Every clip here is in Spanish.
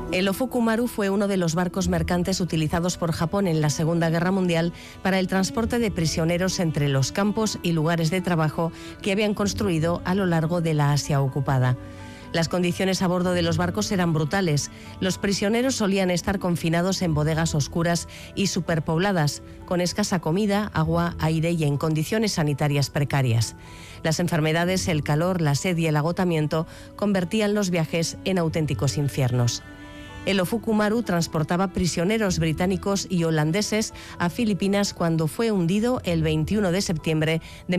El Ofuku Maru fue uno de los barcos mercantes utilizados por Japón en la Segunda Guerra Mundial para el transporte de prisioneros entre los campos y lugares de trabajo que habían construido a lo largo de la Asia ocupada. Las condiciones a bordo de los barcos eran brutales. Los prisioneros solían estar confinados en bodegas oscuras y superpobladas, con escasa comida, agua, aire y en condiciones sanitarias precarias. Las enfermedades, el calor, la sed y el agotamiento convertían los viajes en auténticos infiernos. El Ofuku Maru transportaba prisioneros británicos y holandeses a Filipinas cuando fue hundido el 21 de septiembre de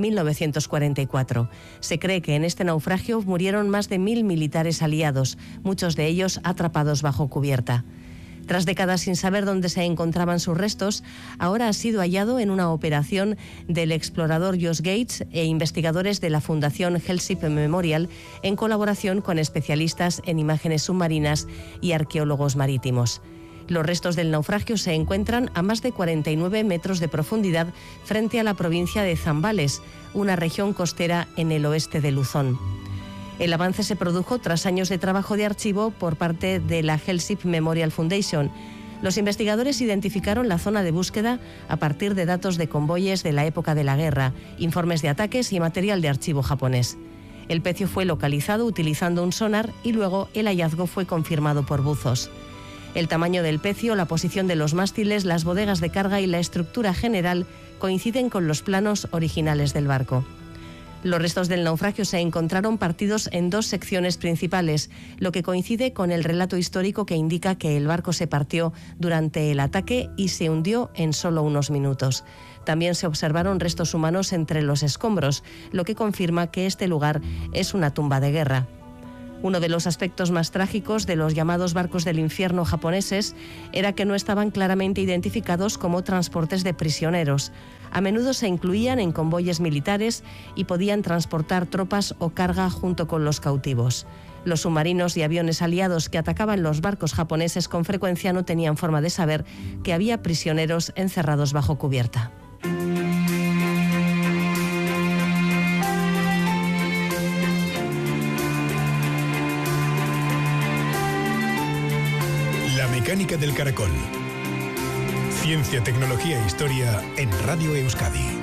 1944. Se cree que en este naufragio murieron más de 1000 militares aliados, muchos de ellos atrapados bajo cubierta. Tras décadas sin saber dónde se encontraban sus restos, ahora ha sido hallado en una operación del explorador Josh Gates e investigadores de la Fundación Hellship Memorial en colaboración con especialistas en imágenes submarinas y arqueólogos marítimos. Los restos del naufragio se encuentran a más de 49 metros de profundidad frente a la provincia de Zambales, una región costera en el oeste de Luzón. El avance se produjo tras años de trabajo de archivo por parte de la Hellship Memorial Foundation. Los investigadores identificaron la zona de búsqueda a partir de datos de convoyes de la época de la guerra, informes de ataques y material de archivo japonés. El pecio fue localizado utilizando un sonar y luego el hallazgo fue confirmado por buzos. El tamaño del pecio, la posición de los mástiles, las bodegas de carga y la estructura general coinciden con los planos originales del barco. Los restos del naufragio se encontraron partidos en dos secciones principales, lo que coincide con el relato histórico que indica que el barco se partió durante el ataque y se hundió en solo unos minutos. También se observaron restos humanos entre los escombros, lo que confirma que este lugar es una tumba de guerra. Uno de los aspectos más trágicos de los llamados barcos del infierno japoneses era que no estaban claramente identificados como transportes de prisioneros. A menudo se incluían en convoyes militares y podían transportar tropas o carga junto con los cautivos. Los submarinos y aviones aliados que atacaban los barcos japoneses con frecuencia no tenían forma de saber que había prisioneros encerrados bajo cubierta. La mecánica del caracol. Ciencia, tecnología e historia en Radio Euskadi.